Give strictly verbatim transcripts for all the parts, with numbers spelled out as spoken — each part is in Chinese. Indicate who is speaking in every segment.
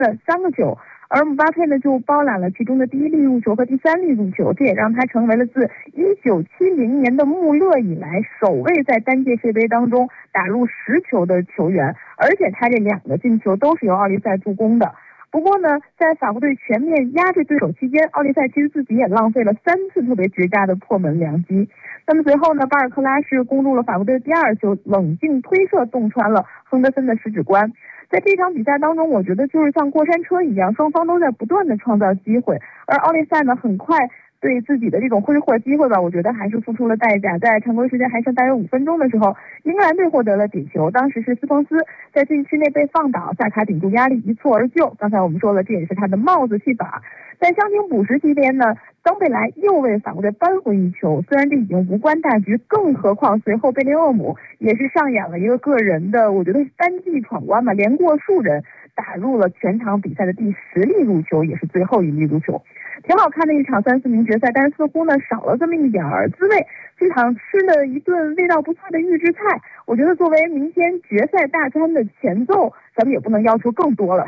Speaker 1: 的三个球，而姆巴佩呢就包揽了其中的第一粒入球和第三粒入球，这也让他成为了自一九七零年的穆勒以来首位在单届世界杯当中打入十球的球员，而且他这两个进球都是由奥利赛助攻的。不过呢，在法国队全面压制对手期间，奥利赛其实自己也浪费了三次特别绝佳的破门良机。那么随后呢，巴尔克拉是攻入了法国队的第二球，冷静推射洞穿了亨德森的十指关。在这场比赛当中，我觉得就是像过山车一样，双方都在不断的创造机会，而奥利赛呢，很快对自己的这种挥霍机会吧，我觉得还是付出了代价。在常规时间还剩大约五分钟的时候，英格兰队获得了点球，当时是斯彭斯在禁区内被放倒，萨卡顶住压力一蹴而就。刚才我们说了，这也是他的帽子戏法。在伤停补时期间呢，冈贝莱又为法国队扳回一球，虽然这已经无关大局，更何况随后贝林厄姆也是上演了一个个人的，我觉得是单骑闯关嘛，连过数人，打入了全场比赛的第十粒入球，也是最后一粒入球。挺好看的一场三四名决赛，但是似乎呢少了这么一点儿滋味。这场吃了一顿味道不错的预制菜，我觉得作为明天决赛大餐的前奏，咱们也不能要求更多了。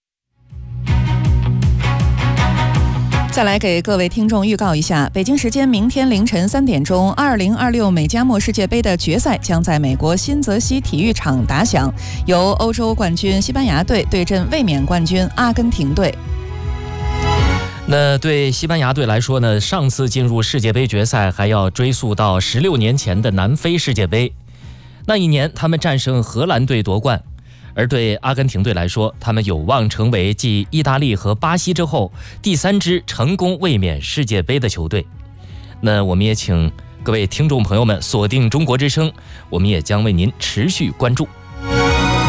Speaker 2: 再来给各位听众预告一下，北京时间明天凌晨三点钟，二零二六美加墨世界杯的决赛将在美国新泽西体育场打响，由欧洲冠军西班牙队对阵卫冕冠军阿根廷队。
Speaker 3: 那对西班牙队来说呢，上次进入世界杯决赛还要追溯到十六年前的南非世界杯，那一年他们战胜荷兰队夺冠。而对阿根廷队来说，他们有望成为继意大利和巴西之后第三支成功卫冕世界杯的球队。那我们也请各位听众朋友们锁定中国之声，我们也将为您持续关注。